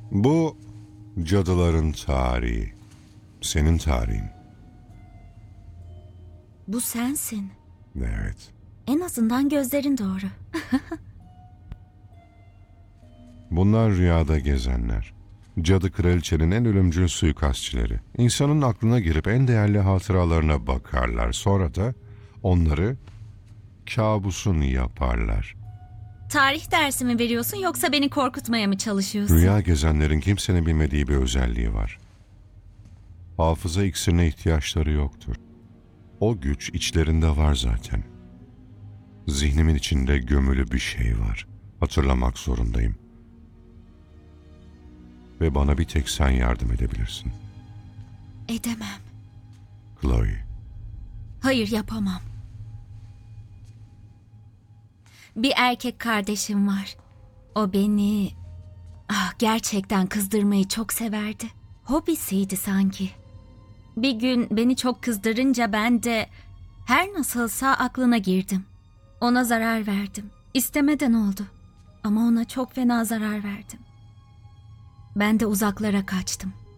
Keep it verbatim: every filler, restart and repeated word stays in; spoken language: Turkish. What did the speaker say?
Bu cadıların tarihi. Senin tarihin. Bu sensin. Evet. En azından gözlerin doğru. Bunlar rüyada gezenler. Cadı kraliçenin en ölümcül suikastçileri. İnsanın aklına girip en değerli hatıralarına bakarlar. Sonra da onları kabusun yaparlar. Tarih dersi mi veriyorsun yoksa beni korkutmaya mı çalışıyorsun? Rüya gezenlerin kimsenin bilmediği bir özelliği var. Hafıza iksirine ihtiyaçları yoktur. O güç içlerinde var zaten. Zihnimin içinde gömülü bir şey var. Hatırlamak zorundayım. Ve bana bir tek sen yardım edebilirsin. Edemem. Chloe. Hayır, yapamam. Bir erkek kardeşim var. O beni ah, gerçekten kızdırmayı çok severdi. Hobisiydi sanki. Bir gün beni çok kızdırınca ben de her nasılsa aklına girdim. Ona zarar verdim. İstemeden oldu. Ama ona çok fena zarar verdim. Ben de uzaklara kaçtım.